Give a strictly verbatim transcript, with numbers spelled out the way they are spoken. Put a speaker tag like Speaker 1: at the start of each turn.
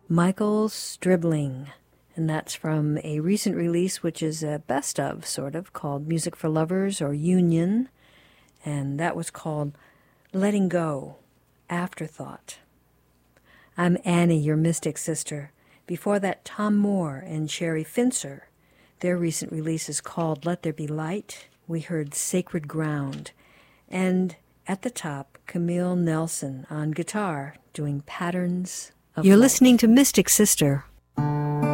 Speaker 1: Michael Stribling. And that's from a recent release, which is a best of, sort of, called Music for Lovers or Union. And that was called Letting Go, Afterthought. I'm Annie, your mystic sister. Before that, Tom Moore and Sherry Fincer. Their recent release is called Let There Be Light. We heard Sacred Ground. And at the top, Camille Nelson on guitar doing Patterns of You're
Speaker 2: Light.
Speaker 1: Listening to Mystic Sister